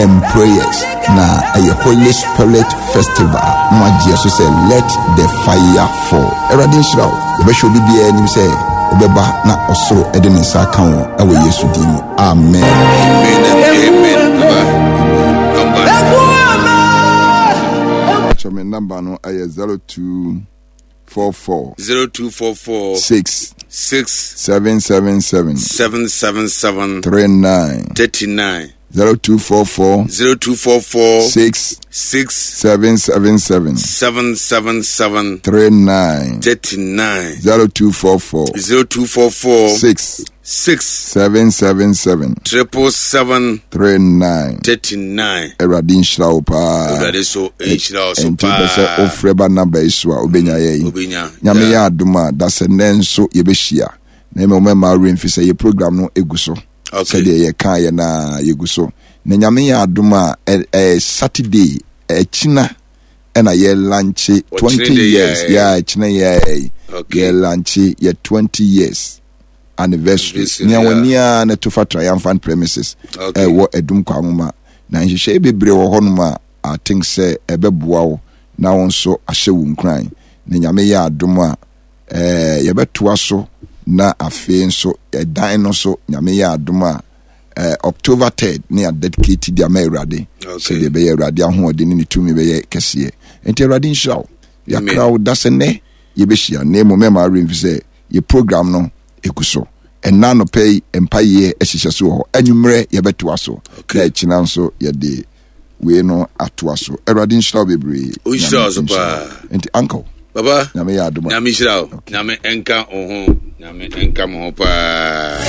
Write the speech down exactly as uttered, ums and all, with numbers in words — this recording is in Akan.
and prayers. Na a Holy Spirit festival. No Jesus say, let the fire fall. Eradin shroud. The should be any say. Obeba na osoro ede ne nsa kan wo ewe Yesu din mu. Amen. Amen. Amen. So my number no is zero two four four zero two four four six six seven seven seven seven seven seven three nine thirty nine zero two four four zero two four four six six seven seven seven seven seven seven three nine thirty nine zero two four four zero two four four six six seven seven seven triple seven three nine thirty nine. Eradin shraw pa. Erade so enshira so pa. pa. Enti pese ofreba number iso a obenya ye. Obenya. Nyame ya aduma da se nenso ye behia. Na me o ma remfi se ye program no eguso. Okay. Se de ye kan ye na yeguso. Na nyame ya aduma eh Saturday eh china ena ye lunch twenty years. Yeah, china ye. Okay. Ye lunch ye twenty years. Anniversary nia wania na tofa triumphant premises eh wo edum kwamoma na nhihye bebre wo honoma I think say ebeboa wo na won so ahye wo nkran na nyame ya adom a eh yebetoa so na afi nso edan no so nyame ya adom a eh October third na dedicate dia maurade so de be urade ahoode ni tumi be ye kese enti urade nhyiraw ya crowd dasene yebehia na mo mema remfi say ye program no ekuso enna no pay empaye ehihye so ho anwumre ye beto aso na china nso ye de we no ato aso erade nhyira bebre o nhyira so pa enti uncle baba na me ya adoma na me nhyira na me enka oho na me enka mo pa.